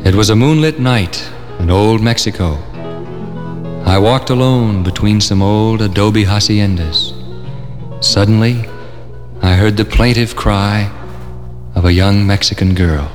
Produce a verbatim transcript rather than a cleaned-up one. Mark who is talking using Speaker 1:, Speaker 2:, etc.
Speaker 1: It was a moonlit night in old Mexico. I walked alone between some old adobe haciendas. Suddenly, I heard the plaintive cry of a young Mexican girl.